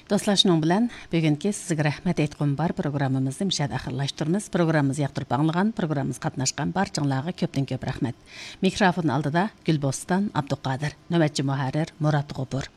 Dostlar, şunun bilan bugünkü sizga rahmat aytqum bar programmamizni mishad axirlashtiramiz. Programmamizni yoqtirib anglagan, programmamizga qatnashgan barchanglarga ko'pdan ko'p rahmat. Mikrofon oldida Gulboston Abduqodir, navbatchi muharrir Murat G'ubur.